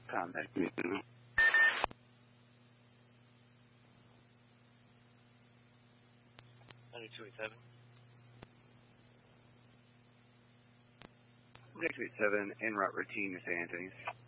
Contact me. 9287. 9287, en route routine to St. Anthony's.